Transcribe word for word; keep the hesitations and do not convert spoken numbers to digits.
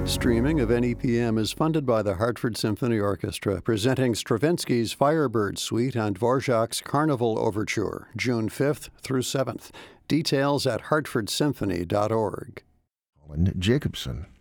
Streaming of N E P M is funded by the Hartford Symphony Orchestra, presenting Stravinsky's Firebird Suite and Dvorak's Carnival Overture, June fifth through seventh. Details at hartford symphony dot org. Colin Jacobson.